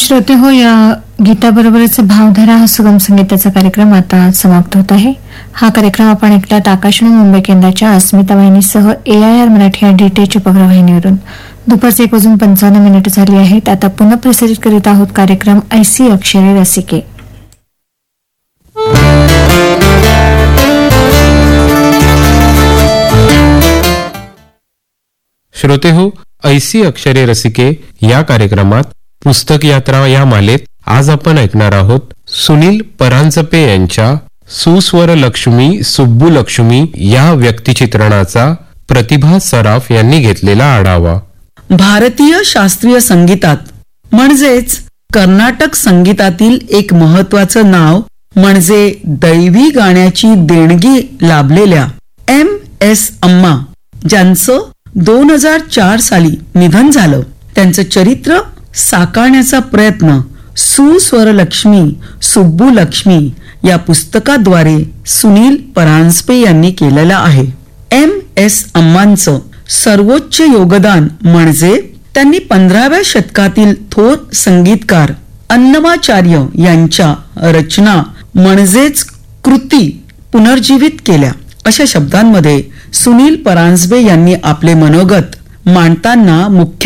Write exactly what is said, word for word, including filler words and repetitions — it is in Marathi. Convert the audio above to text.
श्रोते हो, या गीताबरोबरच भावधारा हा सुगम संगीताचा कार्यक्रम आता समाप्त होत आहे. हा कार्यक्रम आपण ऐकलात आकाशवाणी मुंबई केंद्राच्या अस्मिता वाहिनीसह ए आय आर मराठी या डीटीएच उपग्रह वाहिनीवरून. दुपारचे एक वाजून पंचावन्न मिनिट झाली आहेत. आता पुन्हा प्रसारित करीत आहोत कार्यक्रम ऐसी अक्षरे रसिके. श्रोते हो, ऐसी अक्षरे रसिके या कार्यक्रमात पुस्तक यात्रा या मालेत आज आपण ऐकणार आहोत सुनील परांजपे यांच्या सुस्वर लक्ष्मी सुब्बू लक्ष्मी या व्यक्तिचित्रणाचा प्रतिभा सराफ यांनी घेतलेला आढावा. भारतीय शास्त्रीय संगीतात म्हणजेच कर्नाटक संगीतातील एक महत्वाचं नाव म्हणजे दैवी गाण्याची देणगी लाभलेल्या एम एस अम्मा, ज्यांचं दोन हजार चार साली निधन झालं. त्यांचं चरित्र साकारण्याचा प्रयत्न सुस्वर लक्ष्मी सुब्बू लक्ष्मी या पुस्तकाद्वारे सुनील परांजपे यांनी केलेला आहे. एम एस अम्मांचं सर्वोच्च योगदान म्हणजे त्यांनी पंधराव्या शतकातील थोर संगीतकार अन्नमाचार्य यांच्या रचना म्हणजेच कृती पुनर्जीवित केल्या. अशा शब्दांमध्ये सुनील परांजपे यांनी आपले मनोगत मांडताना मुख्य